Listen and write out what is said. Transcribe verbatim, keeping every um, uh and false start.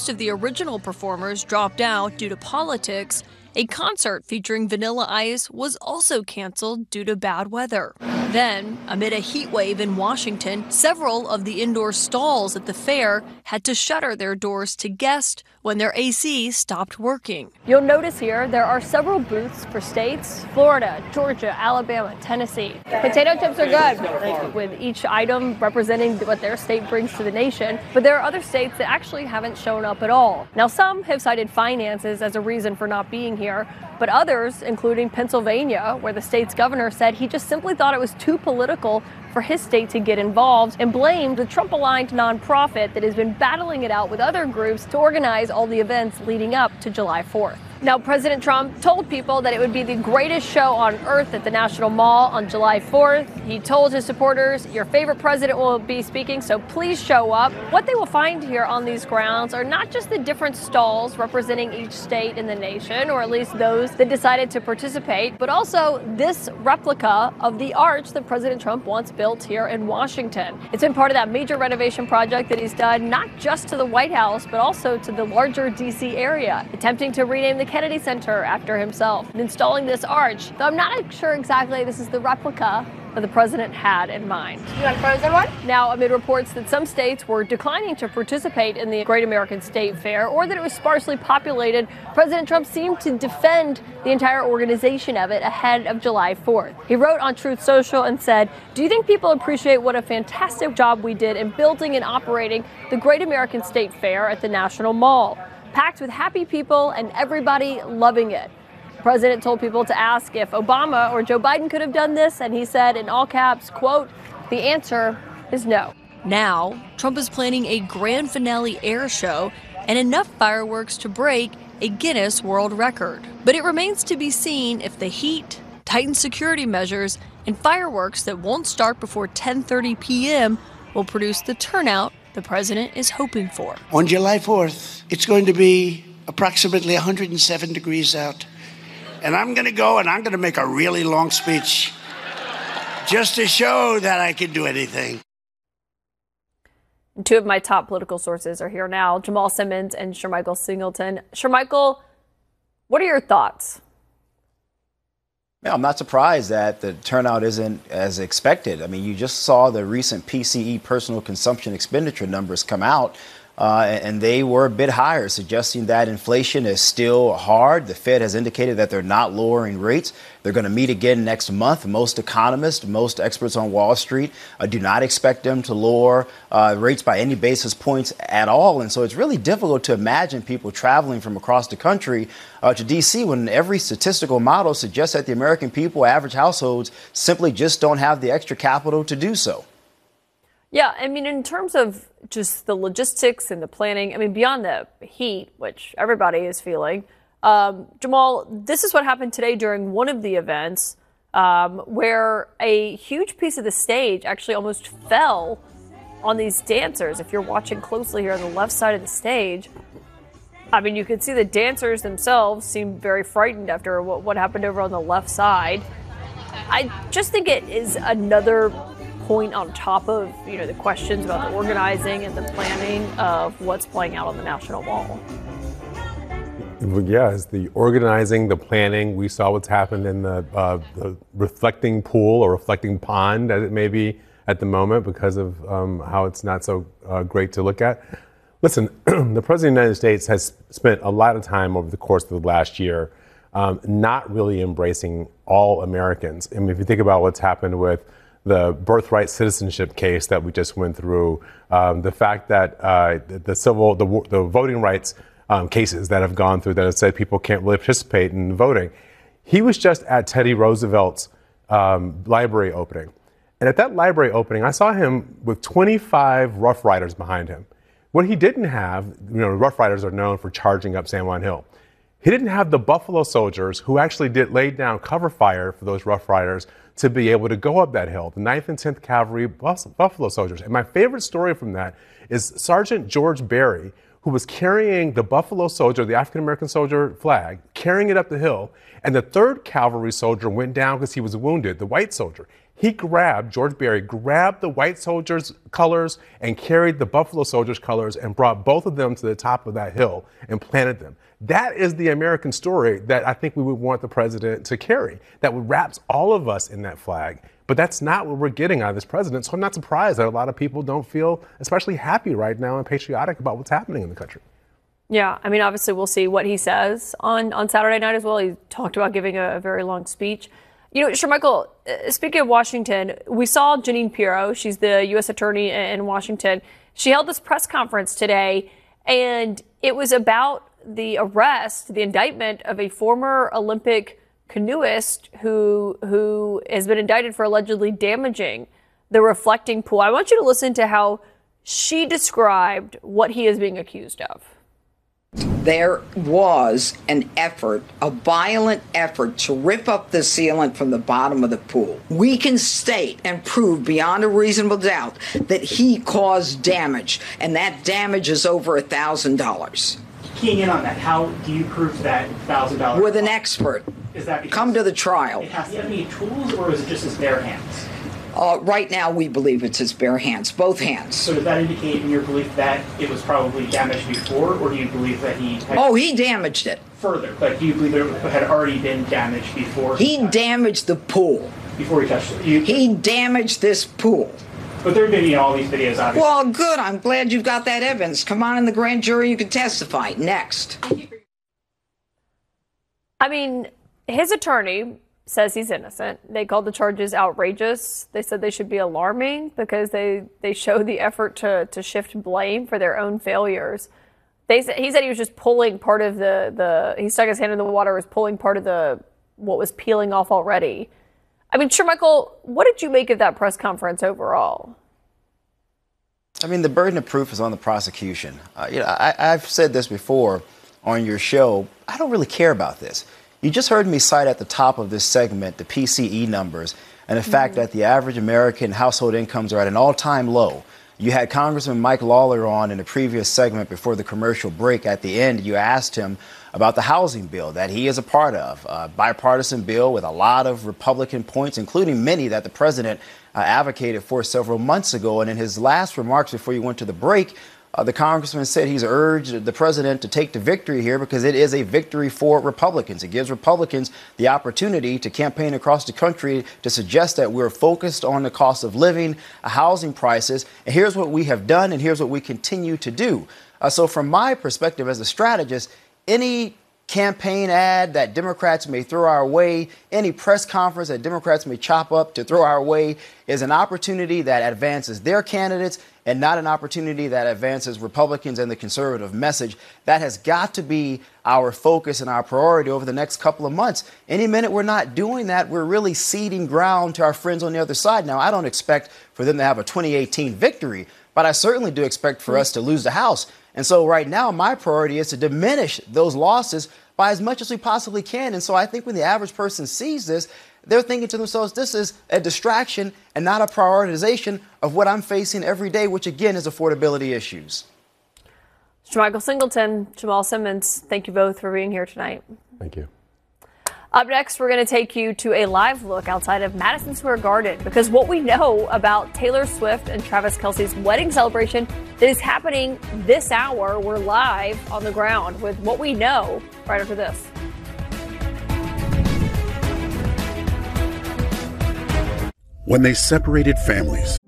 most of the original performers dropped out due to politics, a concert featuring Vanilla Ice was also canceled due to bad weather. Then, amid a heat wave in Washington, several of the indoor stalls at the fair had to shutter their doors to guests when their A C stopped working. You'll notice here there are several booths for states: Florida, Georgia, Alabama, Tennessee. Potato chips are good, with each item representing what their state brings to the nation, but there are other states that actually haven't shown up at all. Now, some have cited finances as a reason for not being here, but others, including Pennsylvania, where the state's governor said he just simply thought it was too political for his state to get involved, and blamed the Trump-aligned nonprofit that has been battling it out with other groups to organize all the events leading up to July fourth. Now, President Trump told people that it would be the greatest show on earth at the National Mall on July fourth. He told his supporters, your favorite president will be speaking, so please show up. What they will find here on these grounds are not just the different stalls representing each state in the nation, or at least those that decided to participate, but also this replica of the arch that President Trump wants built here in Washington. It's been part of that major renovation project that he's done, not just to the White House, but also to the larger D C area, attempting to rename the Kennedy Center after himself and installing this arch, though I'm not sure exactly this is the replica that the president had in mind. You want a frozen one? Now, amid reports that some states were declining to participate in the Great American State Fair, or that it was sparsely populated, President Trump seemed to defend the entire organization of it ahead of July fourth. He wrote on Truth Social and said, "Do you think people appreciate what a fantastic job we did in building and operating the Great American State Fair at the National Mall? Packed with happy people and everybody loving it." The president told people to ask if Obama or Joe Biden could have done this, and he said in all caps, quote, "The answer is no." Now, Trump is planning a grand finale air show and enough fireworks to break a Guinness World Record. But it remains to be seen if the heat, tightened security measures, and fireworks that won't start before ten thirty p.m. will produce the turnout the president is hoping for. On July fourth, it's going to be approximately one hundred seven degrees out. And I'm going to go and I'm going to make a really long speech just to show that I can do anything. Two of my top political sources are here now, Jamal Simmons and Shermichael Singleton. Shermichael, what are your thoughts? Yeah, I'm not surprised that the turnout isn't as expected. I mean, you just saw the recent P C E, personal consumption expenditure numbers, come out, uh, and they were a bit higher, suggesting that inflation is still hard. The Fed has indicated that they're not lowering rates. They're going to meet again next month. Most economists, most experts on Wall Street uh, do not expect them to lower uh, rates by any basis points at all. And so it's really difficult to imagine people traveling from across the country uh, to D C when every statistical model suggests that the American people, average households, simply just don't have the extra capital to do so. Yeah, I mean, in terms of just the logistics and the planning, I mean, beyond the heat, which everybody is feeling, um, Jamal, this is what happened today during one of the events um, where a huge piece of the stage actually almost fell on these dancers. If you're watching closely here on the left side of the stage, I mean, you could see the dancers themselves seem very frightened after what, what happened over on the left side. I just think it is another point on top of, you know, the questions about the organizing and the planning of what's playing out on the National Mall. Yeah, it's the organizing, the planning. We saw what's happened in the, uh, the reflecting pool or reflecting pond, as it may be at the moment, because of um, how it's not so uh, great to look at. Listen, the President of the United States has spent a lot of time over the course of the last year um, not really embracing all Americans. I mean, if you think about what's happened with the birthright citizenship case that we just went through, um, the fact that uh, the civil, the, the voting rights um, cases that have gone through that have said people can't really participate in voting. He was just at Teddy Roosevelt's um, library opening. And at that library opening, I saw him with twenty-five Rough Riders behind him. What he didn't have, you know, Rough Riders are known for charging up San Juan Hill. He didn't have the Buffalo Soldiers, who actually did lay down cover fire for those Rough Riders to be able to go up that hill, the ninth and tenth Cavalry Buffalo Soldiers. And my favorite story from that is Sergeant George Berry, who was carrying the Buffalo Soldier, the African-American soldier flag, carrying it up the hill, and the third Cavalry soldier went down because he was wounded, the white soldier. He grabbed, George Berry grabbed the white soldiers' colors and carried the Buffalo Soldiers' colors and brought both of them to the top of that hill and planted them. That is the American story that I think we would want the president to carry, that wraps all of us in that flag. But that's not what we're getting out of this president. So I'm not surprised that a lot of people don't feel especially happy right now and patriotic about what's happening in the country. Yeah, I mean, obviously we'll see what he says on, on Saturday night as well. He talked about giving a, a very long speech. You know, Shermichael, speaking of Washington, we saw Jeanine Pirro. She's the U S attorney in Washington. She held this press conference today, and it was about the arrest, the indictment of a former Olympic canoeist who who has been indicted for allegedly damaging the reflecting pool. I want you to listen to how she described what he is being accused of. There was an effort, a violent effort to rip up the sealant from the bottom of the pool. We can state and prove beyond a reasonable doubt that he caused damage, and that damage is over a thousand dollars. Keying in on that, how do you prove that thousand dollars? With an expert. Is that come to the trial? It has to have any tools, or is it just his bare hands? Uh, right now, we believe it's his bare hands, both hands. So does that indicate in your belief that it was probably damaged before, or do you believe that he had Oh, he damaged it. Further, but do you believe it had already been damaged before? He, he damaged the pool. Before he touched it? You, he damaged this pool. But there have been, you know, all these videos, obviously. Well, good. I'm glad you've got that evidence. Come on in the grand jury. You can testify. Next. I mean, his attorney says he's innocent. They called the charges outrageous. They said they should be alarming because they, they show the effort to, to shift blame for their own failures. They said, he said he was just pulling part of the, the, he stuck his hand in the water, was pulling part of the, what was peeling off already. I mean, Shermichael, what did you make of that press conference overall? I mean, the burden of proof is on the prosecution. Uh, you know, I, I've said this before on your show. I don't really care about this. You just heard me cite at the top of this segment the P C E numbers and the mm-hmm. fact that the average American household incomes are at an all-time low. You had Congressman Mike Lawler on in a previous segment before the commercial break. At the end, you asked him about the housing bill that he is a part of, a bipartisan bill with a lot of Republican points, including many that the president uh, advocated for several months ago. And in his last remarks before you went to the break, Uh, the congressman said he's urged the president to take the victory here because it is a victory for Republicans. It gives Republicans the opportunity to campaign across the country to suggest that we're focused on the cost of living, uh, housing prices, and here's what we have done and here's what we continue to do. Uh, so from my perspective as a strategist, any campaign ad that Democrats may throw our way, any press conference that Democrats may chop up to throw our way is an opportunity that advances their candidates and not an opportunity that advances Republicans and the conservative message. That has got to be our focus and our priority over the next couple of months. Any minute we're not doing that, we're really ceding ground to our friends on the other side. Now, I don't expect for them to have a twenty eighteen victory, but I certainly do expect for us to lose the House. And so right now, my priority is to diminish those losses by as much as we possibly can. And so I think when the average person sees this, they're thinking to themselves, this is a distraction and not a prioritization of what I'm facing every day, which, again, is affordability issues. Michael Singleton, Jamal Simmons, thank you both for being here tonight. Thank you. Up next, we're going to take you to a live look outside of Madison Square Garden, because what we know about Taylor Swift and Travis Kelce's wedding celebration that is happening this hour, we're live on the ground with what we know right after this. When they separated families,